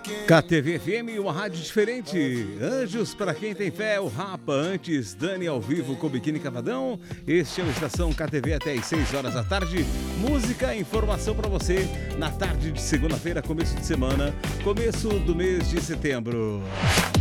KTV-FM, uma rádio diferente. Anjos para quem tem fé, o Rapa. Antes, Dani ao vivo com Biquíni Cavadão. Este é o Estação KTV até às 6 horas da tarde. Música e informação para você na tarde de segunda-feira, começo de semana, começo do mês de setembro.